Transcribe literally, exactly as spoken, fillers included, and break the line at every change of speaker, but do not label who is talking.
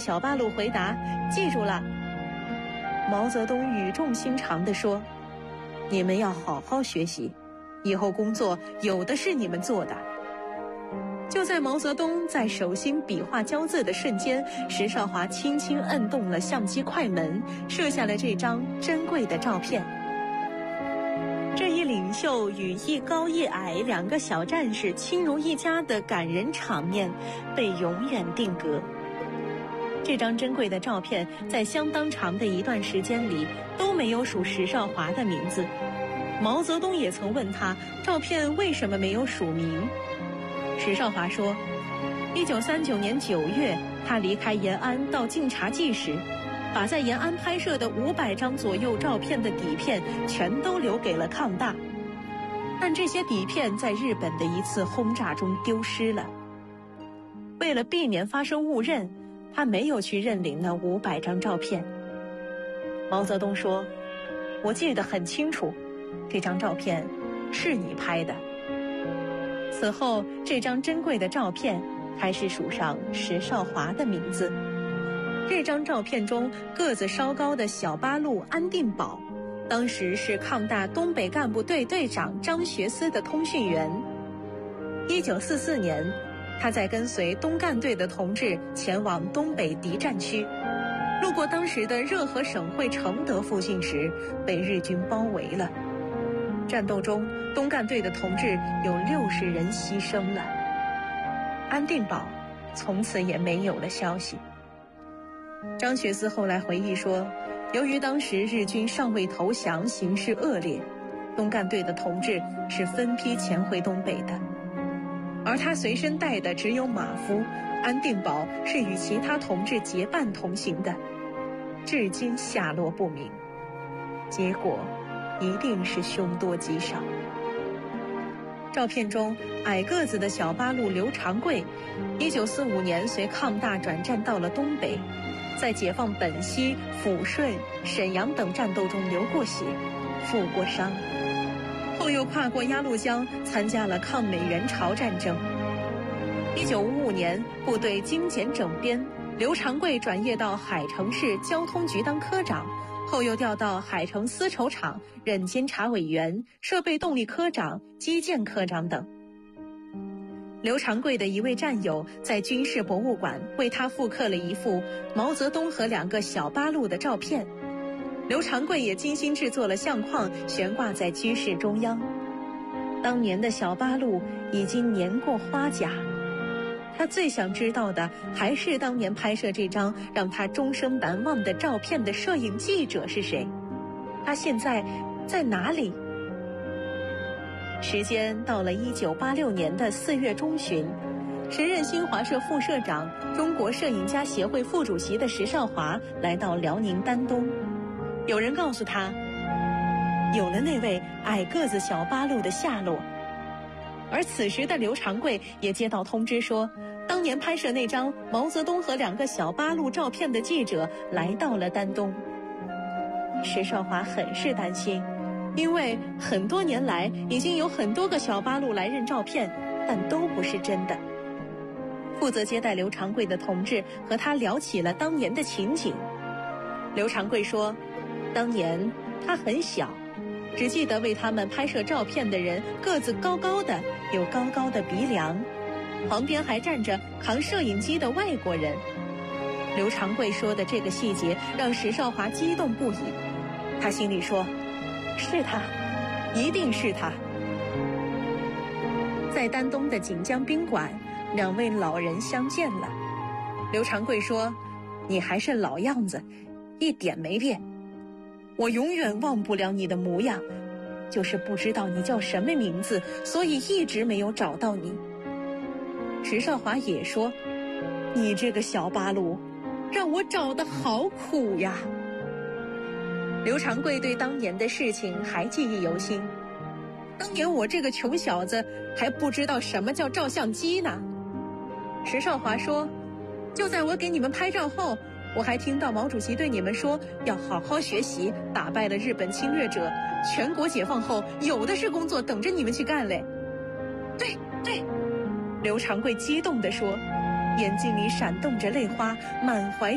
小八路回答：记住了。毛泽东语重心长地说：你们要好好学习，以后工作有的是你们做的。就在毛泽东在手心比划交字的瞬间，石少华轻轻摁动了相机快门，摄下了这张珍贵的照片。这一领袖与一高一矮两个小战士亲如一家的感人场面被永远定格。这张珍贵的照片在相当长的一段时间里都没有署石少华的名字。毛泽东也曾问他，照片为什么没有署名？石少华说，一九三九年九月，他离开延安到晋察冀时，把在延安拍摄的五百张左右照片的底片全都留给了抗大，但这些底片在日本的一次轰炸中丢失了。为了避免发生误认，他没有去认领那五百张照片。毛泽东说，我记得很清楚，这张照片是你拍的。此后，这张珍贵的照片开始署上石少华的名字。这张照片中个子稍高的小八路安定保，当时是抗大东北干部队队长张学思的通讯员。一九四四年，他在跟随东干队的同志前往东北敌占区，路过当时的热河省会承德附近时，被日军包围了。战斗中，东干队的同志有六十人牺牲了。安定保从此也没有了消息。张学思后来回忆说，由于当时日军尚未投降，形势恶劣，东干队的同志是分批潜回东北的，而他随身带的只有马夫，安定保是与其他同志结伴同行的，至今下落不明。结果一定是凶多吉少。照片中矮个子的小八路刘长贵，一九四五年随抗大转战到了东北，在解放本溪、抚顺、沈阳等战斗中流过血，负过伤，后又跨过鸭绿江参加了抗美援朝战争。一九五五年部队精简整编，刘长贵转业到海城市交通局当科长，后又调到海城丝绸厂任监察委员、设备动力科长、基建科长等。刘长贵的一位战友在军事博物馆为他复刻了一幅毛泽东和两个小八路的照片，刘长贵也精心制作了相框，悬挂在居室中央。当年的小八路已经年过花甲，他最想知道的还是当年拍摄这张让他终生难忘的照片的摄影记者是谁，他现在在哪里？时间到了一九八六年的四月中旬，时任新华社副社长、中国摄影家协会副主席的石少华来到辽宁丹东。有人告诉他，有了那位矮个子小八路的下落。而此时的刘长贵也接到通知说，当年拍摄那张毛泽东和两个小八路照片的记者来到了丹东。石少华很是担心，因为很多年来已经有很多个小八路来认照片，但都不是真的。负责接待刘长贵的同志和他聊起了当年的情景。刘长贵说，当年他很小，只记得为他们拍摄照片的人个子高高的，有高高的鼻梁，旁边还站着扛摄影机的外国人。刘长贵说的这个细节让石少华激动不已，他心里说，是他，一定是他。在丹东的锦江宾馆，两位老人相见了。刘长贵说，你还是老样子，一点没变，我永远忘不了你的模样，就是不知道你叫什么名字，所以一直没有找到你。石少华也说，你这个小八路让我找得好苦呀。刘长贵对当年的事情还记忆犹新，当年我这个穷小子还不知道什么叫照相机呢。石少华说，就在我给你们拍照后，我还听到毛主席对你们说要好好学习，打败了日本侵略者，全国解放后有的是工作等着你们去干嘞。对对，刘长贵激动地说，眼睛里闪动着泪花，满怀